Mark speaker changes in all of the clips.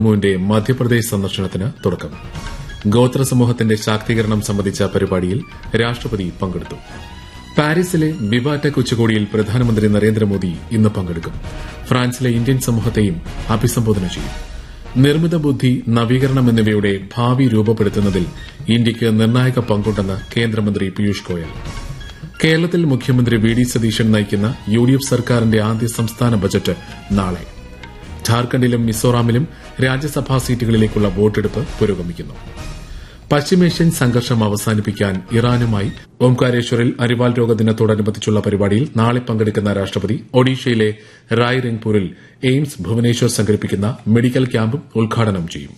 Speaker 1: മുർമുവിന്റെ മധ്യപ്രദേശ് സന്ദർശനത്തിന് തുടക്കം. ഗോത്ര സമൂഹത്തിന്റെ ശാക്തീകരണം സംബന്ധിച്ച പരിപാടിയിൽ രാഷ്ട്രപതി പങ്കെടുത്തു. പാരീസിലെ വിവാടെക് ഉച്ചകോടിയിൽ പ്രധാനമന്ത്രി നരേന്ദ്രമോദി ഇന്ന് പങ്കെടുക്കും. ഫ്രാൻസിലെ ഇന്ത്യൻ സമൂഹത്തെയും അഭിസംബോധന ചെയ്യും. നിർമ്മിത ബുദ്ധി, നവീകരണം എന്നിവയുടെ ഭാവി രൂപപ്പെടുത്തുന്നതിൽ ഇന്ത്യയ്ക്ക് നിർണായക പങ്കുണ്ടെന്ന് കേന്ദ്രമന്ത്രി പീയൂഷ് ഗോയൽ. കേരളത്തിൽ മുഖ്യമന്ത്രി വി ഡി സതീശൻ നയിക്കുന്ന യുഡിഎഫ് സർക്കാരിന്റെ ആദ്യ സംസ്ഥാന ബജറ്റ് നാളെ. ഝാർഖണ്ഡിലും മിസോറാമിലും രാജ്യസഭാ സീറ്റുകളിലേക്കുള്ള വോട്ടെടുപ്പ് പുരോഗമിക്കുന്നു. പശ്ചിമേഷ്യൻ സംഘർഷം അവസാനിപ്പിക്കാൻ ഇറാനുമായി ഓംകാരേശ്വറിൽ അരിവാൾ രോഗ ദിനത്തോടനുബന്ധിച്ചുള്ള പരിപാടിയിൽ നാളെ പങ്കെടുക്കുന്ന രാഷ്ട്രപതി ഒഡീഷയിലെ റായ്രംഗ്പൂരിൽ എയിംസ് ഭുവനേശ്വർ സംഘടിപ്പിക്കുന്ന മെഡിക്കൽ ക്യാമ്പും ഉദ്ഘാടനം ചെയ്യും.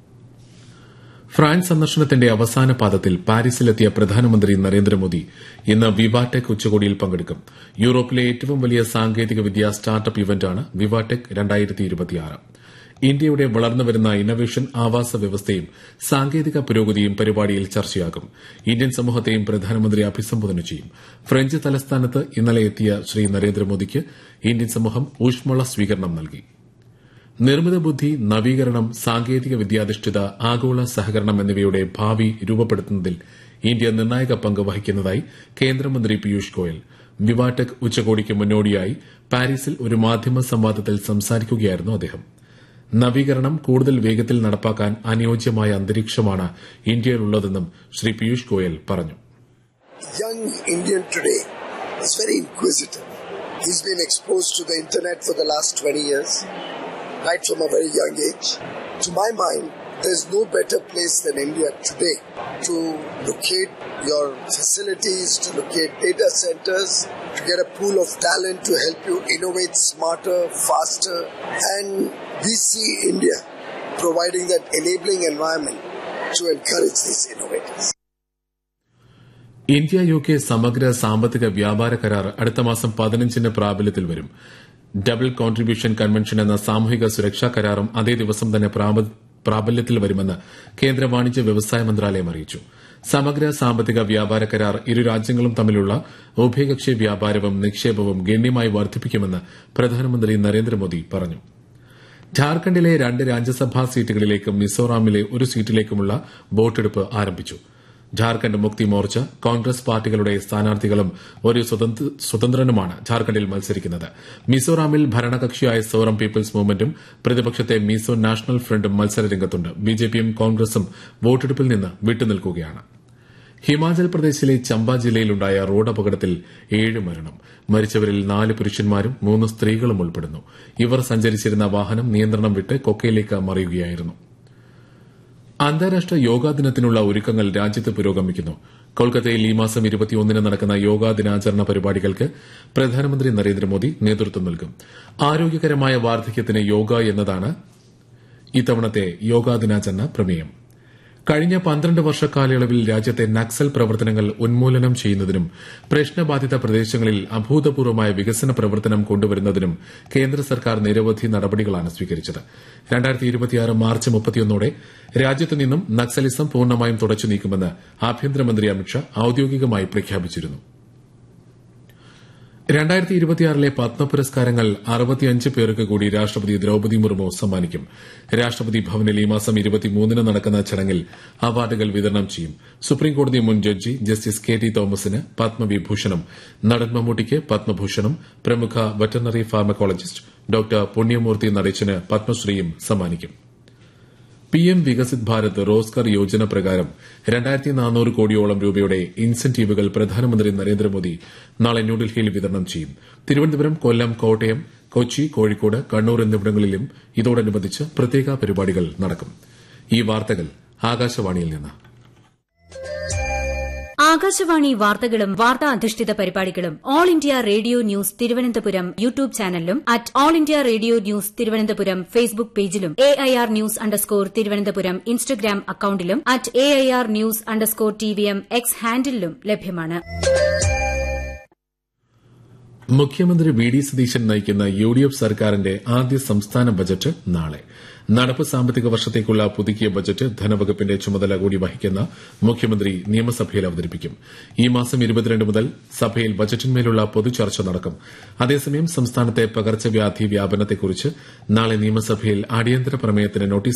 Speaker 1: ഫ്രാൻസ് സന്ദർശനത്തിന്റെ അവസാന പാദത്തിൽ പാരീസിലെത്തിയ പ്രധാനമന്ത്രി നരേന്ദ്രമോദി ഇന്ന് വിവാടെക് ഉച്ചകോടിയിൽ പങ്കെടുക്കും. യൂറോപ്പിലെ ഏറ്റവും വലിയ സാങ്കേതിക വിദ്യാ സ്റ്റാർട്ടപ്പ് ഇവന്റാണ് വിവാടെക് 2026. ഇന്ത്യയുടെ വളർന്നുവരുന്ന ഇന്നൊവേഷൻ ആവാസ വ്യവസ്ഥയും സാങ്കേതിക പുരോഗതിയും പരിപാടിയിൽ ചർച്ചയാകും. ഇന്ത്യൻ സമൂഹത്തെയും പ്രധാനമന്ത്രി അഭിസംബോധന ചെയ്യും. ഫ്രഞ്ച് തലസ്ഥാനത്ത് ഇന്നലെ എത്തിയ ശ്രീ നരേന്ദ്രമോദിക്ക് ഇന്ത്യൻ സമൂഹം ഊഷ്മള സ്വീകരണം നൽകി. നിർമ്മിത ബുദ്ധി, നവീകരണം, സാങ്കേതിക വിദ്യാധിഷ്ഠിത ആഗോള സഹകരണം എന്നിവയുടെ ഭാവി രൂപപ്പെടുത്തുന്നതിൽ ഇന്ത്യ നിർണായക പങ്ക് വഹിക്കുന്നതായി കേന്ദ്രമന്ത്രി പീയൂഷ് ഗോയൽ. വിവാടെക് ഉച്ചകോടിക്ക് മുന്നോടിയായി പാരീസിൽ ഒരു മാധ്യമ സംവാദത്തിൽ സംസാരിക്കുകയായിരുന്നു അദ്ദേഹം. നവീകരണം കൂടുതൽ വേഗത്തിൽ നടപ്പാക്കാൻ അനുയോജ്യമായ അന്തരീക്ഷമാണ് ഇന്ത്യയിലുള്ളതെന്നും ശ്രീ പീയൂഷ് ഗോയൽ പറഞ്ഞു.
Speaker 2: Young Indian today is very inquisitive. He's been exposed to the internet for the last 20 years, right from a very young age. To my mind, there's no better place than India today to locate your facilities, to locate data centers, to get a pool of talent to help you innovate smarter, faster, and we see India providing that enabling environment to encourage these innovators.
Speaker 1: India UK സമഗ്ര സാമ്പത്തിക വ്യാപാര കരാർ അടുത്ത മാസം 15-ന് പ്രാബല്യത്തിൽ വരും. Double contribution convention എന്ന സാമൂഹിക സുരക്ഷാ കരാറും അതേ ദിവസം തന്നെ പ്രാബല്യത്തിൽ വരുമെന്ന് കേന്ദ്ര വാണിജ്യ വ്യവസായ മന്ത്രാലയം അറിയിച്ചു. സമഗ്ര സാമ്പത്തിക വ്യാപാര കരാർ ഇരു രാജ്യങ്ങളും തമ്മിലുള്ള ഉഭയകക്ഷി വ്യാപാരവും നിക്ഷേപവും ഗണ്യമായി വർദ്ധിപ്പിക്കുമെന്ന് പ്രധാനമന്ത്രി നരേന്ദ്രമോദി പറഞ്ഞു. ഝാർഖണ്ഡിലെ 2 രാജ്യസഭാ സീറ്റുകളിലേക്കും മിസോറാമിലെ ഒരു സീറ്റിലേക്കുമുള്ള വോട്ടെടുപ്പ് ആരംഭിച്ചു. ഝാർഖണ്ഡ് മുക്തി മോർച്ച, കോൺഗ്രസ് പാർട്ടികളുടെ സ്ഥാനാർത്ഥികളും ഒരു സ്വതന്ത്രനുമാണ് ഝാർഖണ്ഡിൽ മത്സരിക്കുന്നത്. മിസോറാമിൽ ഭരണകക്ഷിയായ സോറം പീപ്പിൾസ് മൂവ്മെന്റും പ്രതിപക്ഷത്തെ മിസോ നാഷണൽ ഫ്രണ്ടും മത്സരരംഗത്തുണ്ട്. ബിജെപിയും കോൺഗ്രസും വോട്ടെടുപ്പിൽ നിന്ന് വിട്ടുനിൽക്കുകയാണ്. ഹിമാചൽ പ്രദേശിലെ ചമ്പ ജില്ലയിലുണ്ടായ റോഡ് അപകടത്തിൽ 7 മരണം. മരിച്ചവരിൽ 4 പുരുഷന്മാരും 3 സ്ത്രീകളും ഉൾപ്പെടുന്നു. ഇവർ സഞ്ചരിച്ചിരുന്ന വാഹനം നിയന്ത്രണം വിട്ട് കൊക്കയിലേക്ക് മറിയുകയായിരുന്നു. അന്താരാഷ്ട്ര യോഗാ ദിനത്തിനുള്ള ഒരുക്കങ്ങൾ രാജ്യത്ത് പുരോഗമിക്കുന്നു. കൊൽക്കത്തയിൽ ഈ മാസം 21-ന് നടക്കുന്ന യോഗാ ദിനാചരണ പരിപാടികൾക്ക് പ്രധാനമന്ത്രി നരേന്ദ്രമോദി നേതൃത്വം നൽകും. ആരോഗ്യകരമായ വാർദ്ധക്യത്തിന് യോഗ എന്നതാണ് ഇത്തവണത്തെ യോഗാ ദിനാചരണ പ്രമേയം. കഴിഞ്ഞ 12 വർഷ കാലയളവിൽ രാജ്യത്തെ നക്സൽ പ്രവർത്തനങ്ങൾ ഉന്മൂലനം ചെയ്യുന്നതിനും പ്രശ്നബാധിത പ്രദേശങ്ങളിൽ അഭൂതപൂർവമായ വികസന പ്രവർത്തനം കൊണ്ടുവരുന്നതിനും കേന്ദ്ര സർക്കാർ നിരവധി നടപടികളാണ് സ്വീകരിച്ചത്. 2026 മാർച്ച് 31-ഓടെ രാജ്യത്തു നിന്നും നക്സലിസം പൂർണ്ണമായും തുടച്ചു നീക്കുമെന്ന് ആഭ്യന്തരമന്ത്രി അമിത്ഷാ ഔദ്യോഗികമായി പ്രഖ്യാപിച്ചിരുന്നു. 2026-ലെ പത്മ പുരസ്കാരങ്ങൾ 65 പേർക്ക് കൂടി രാഷ്ട്രപതി ദ്രൌപദി മുർമു സമ്മാനിക്കും. രാഷ്ട്രപതി ഭവനിൽ ഈ മാസം 23-ന് നടക്കുന്ന ചടങ്ങിൽ അവാർഡുകൾ വിതരണം ചെയ്യും. സുപ്രീംകോടതി മുൻ ജഡ്ജി ജസ്റ്റിസ് KT തോമസിന് പത്മവിഭൂഷണം, നടൻ മമ്മൂട്ടിക്ക് പത്മഭൂഷണം, പ്രമുഖ വെറ്ററിനറി ഫാർമക്കോളജിസ്റ്റ് ഡോക്ടർ പുണ്യമൂർത്തി നടേശന് പത്മശ്രീയും സമ്മാനിക്കും. PM വികസിത് ഭാരത് റോസ്ഗർ യോജന പ്രകാരം 2400 കോടിയോളം രൂപയുടെ ഇൻസെന്റീവുകൾ പ്രധാനമന്ത്രി നരേന്ദ്രമോദി നാളെ ന്യൂഡൽഹിയിൽ വിതരണം ചെയ്യും. തിരുവനന്തപുരം, കൊല്ലം, കോട്ടയം, കൊച്ചി, കോഴിക്കോട്, കണ്ണൂർ എന്നിവിടങ്ങളിലും ഇതോടനുബന്ധിച്ച് പ്രത്യേക പരിപാടികൾ നടക്കും. ഈ വാർത്തകൾ ആകാശവാണിയിൽ നിന്ന്.
Speaker 3: ആകാശവാണി വാർത്തകളും വാർത്താ അധിഷ്ഠിത പരിപാടികളും all India radio news Thiruvananthapuram YouTube ചാനലിലും at all India radio news Thiruvananthapuram Facebook പേജിലും AIR ന്യൂസ് _ ഇൻസ്റ്റഗ്രാം അക്കൌണ്ടിലും at AIR news _ TVM X ഹാൻഡിലും ലഭ്യമാണ്.
Speaker 1: മുഖ്യമന്ത്രി വി ഡി സതീശൻ നയിക്കുന്ന യുഡിഎഫ് സർക്കാരിന്റെ ആദ്യ സംസ്ഥാന ബജറ്റ് നാളെ. നടപ്പ് സാമ്പത്തിക വർഷത്തേക്കുള്ള പുതുക്കിയ ബജറ്റ് ധനവകുപ്പിന്റെ ചുമതല കൂടി വഹിക്കുന്ന മുഖ്യമന്ത്രി നിയമസഭയിൽ അവതരിപ്പിക്കും. ഈ മാസം 22 മുതൽ സഭയിൽ ബജറ്റിന്മേലുള്ള പൊതുചർച്ച നടക്കും. അതേസമയം സംസ്ഥാനത്തെ പകർച്ചവ്യാധി വ്യാപനത്തെക്കുറിച്ച് നാളെ നിയമസഭയിൽ അടിയന്തര പ്രമേയത്തിന് നോട്ടീസ്